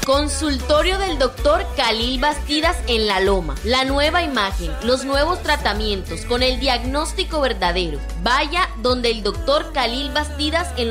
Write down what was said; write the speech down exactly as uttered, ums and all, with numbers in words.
Consultorio del doctor Khalil Bastidas en La Loma. La nueva imagen, los nuevos tratamientos con el diagnóstico verdadero. Vaya donde el doctor Khalil Bastidas en